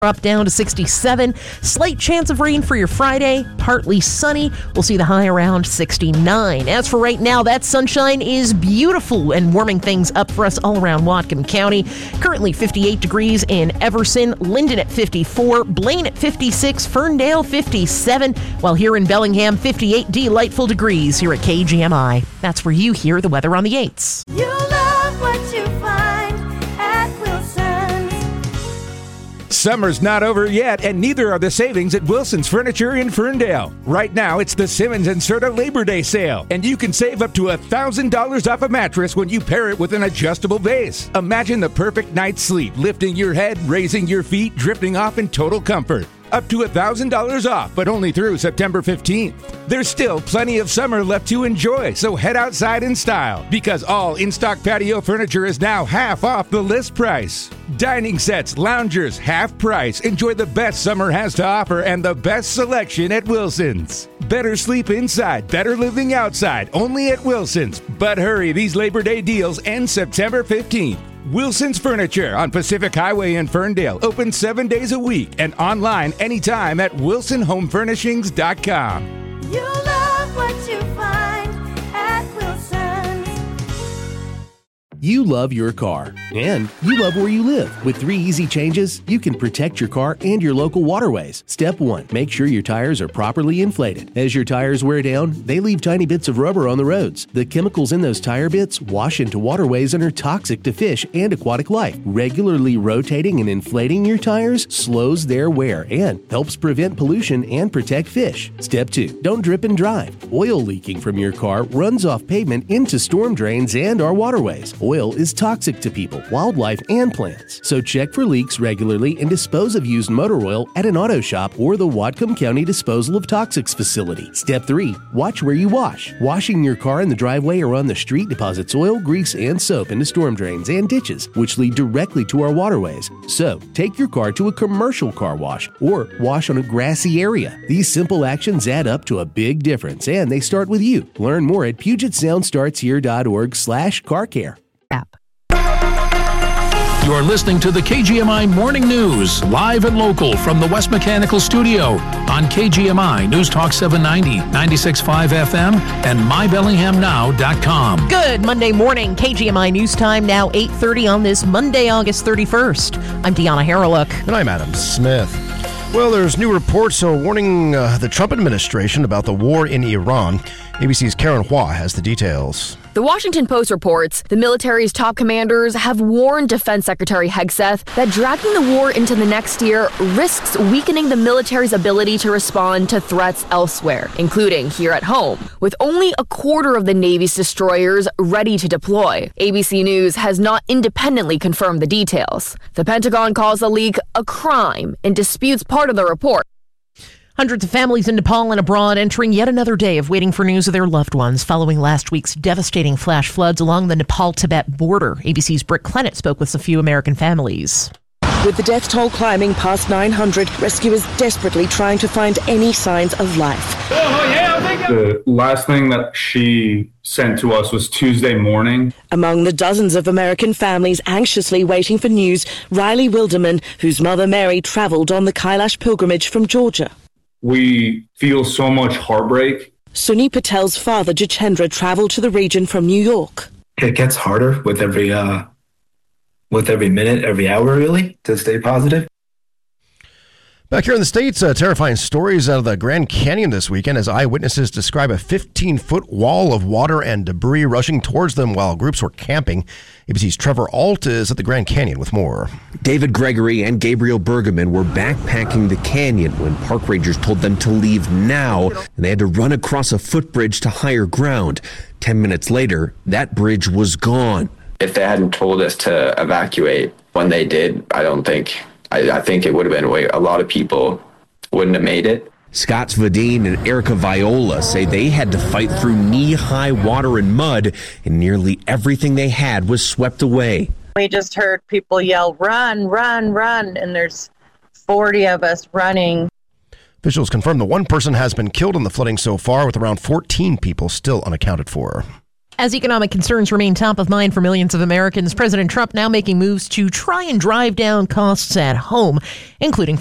Up down to 67. Slight chance of rain for your Friday. Partly sunny. We'll see the high around 69. As for right now, that sunshine is beautiful and warming things up for us all around Whatcom County. Currently 58 degrees in Everson, Linden at 54, Blaine at 56, Ferndale 57, while here in Bellingham, 58 delightful degrees here at KGMI. That's where you hear the weather on the 8s. You love what you find at Wilson's. Summer's not over yet, and neither are the savings at Wilson's Furniture in Ferndale. Right now, it's the Simmons and Serta Labor Day sale, and you can save up to $1,000 off a mattress when you pair it with an adjustable base. Imagine the perfect night's sleep, lifting your head, raising your feet, drifting off in total comfort. Up to $1,000 off, but only through September 15th. There's still plenty of summer left to enjoy, so head outside in style, because all in-stock patio furniture is now half off the list price. Dining sets, loungers, half price. Enjoy the best summer has to offer and the best selection at Wilson's. Better sleep inside, better living outside, only at Wilson's. But hurry, these Labor Day deals end September 15th. Wilson's Furniture on Pacific Highway in Ferndale. Open 7 days a week and online anytime at wilsonhomefurnishings.com. You love what you find at Wilson's. You love your car, and you love where you live. With 3 easy changes, you can protect your car and your local waterways. Step 1, make sure your tires are properly inflated. As your tires wear down, they leave tiny bits of rubber on the roads. The chemicals in those tire bits wash into waterways and are toxic to fish and aquatic life. Regularly rotating and inflating your tires slows their wear and helps prevent pollution and protect fish. Step 2, don't drip and drive. Oil leaking from your car runs off pavement into storm drains and our waterways. Oil is toxic to people, wildlife, and plants. So check for leaks regularly and dispose of used motor oil at an auto shop or the Whatcom County Disposal of Toxics facility. Step 3, watch where you wash. Washing your car in the driveway or on the street deposits oil, grease, and soap into storm drains and ditches, which lead directly to our waterways. So take your car to a commercial car wash or wash on a grassy area. These simple actions add up to a big difference, and they start with you. Learn more at PugetSoundStartsHere.org/carcare. You're listening to the KGMI Morning News, live and local from the West Mechanical Studio on KGMI News Talk 790, 96.5 FM, and MyBellinghamNow.com. Good Monday morning. KGMI News Time now 8:30 on this Monday, August 31st. I'm Deanna Harreluk. And I'm Adam Smith. Well, there's new reports warning the Trump administration about the war in Iran. ABC's Karen Hua has the details. The Washington Post reports the military's top commanders have warned Defense Secretary Hegseth that dragging the war into the next year risks weakening the military's ability to respond to threats elsewhere, including here at home, with only a quarter of the Navy's destroyers ready to deploy. ABC News has not independently confirmed the details. The Pentagon calls the leak a crime and disputes part of the report. Hundreds of families in Nepal and abroad entering yet another day of waiting for news of their loved ones following last week's devastating flash floods along the Nepal-Tibet border. ABC's Britt Clennett spoke with a few American families. With the death toll climbing past 900, rescuers desperately trying to find any signs of life. The last thing that she sent to us was Tuesday morning. Among the dozens of American families anxiously waiting for news, Riley Wilderman, whose mother Mary traveled on the Kailash pilgrimage from Georgia. We feel so much heartbreak. Sunny Patel's father, Jachendra, traveled to the region from New York. It gets harder with every minute, every hour, really, to stay positive. Back here in the States, terrifying stories out of the Grand Canyon this weekend as eyewitnesses describe a 15-foot wall of water and debris rushing towards them while groups were camping. ABC's Trevor Alt is at the Grand Canyon with more. David Gregory and Gabriel Bergman were backpacking the canyon when park rangers told them to leave now, and they had to run across a footbridge to higher ground. 10 minutes later, that bridge was gone. If they hadn't told us to evacuate when they did, I think it would have been a lot of people wouldn't have made it. Scott Svadine and Erica Viola say they had to fight through knee-high water and mud, and nearly everything they had was swept away. We just heard people yell, "Run, run, run," and there's 40 of us running. Officials confirm that one person has been killed in the flooding so far, with around 14 people still unaccounted for. As economic concerns remain top of mind for millions of Americans, President Trump now making moves to try and drive down costs at home, including